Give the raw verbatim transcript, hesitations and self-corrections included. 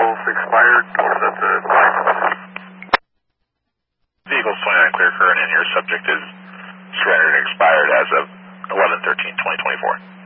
vehicle's expired, or is that the license? Vehicle's twenty-nine clear current, and your subject is surrendered and expired as of eleven thirteen twenty twenty-four.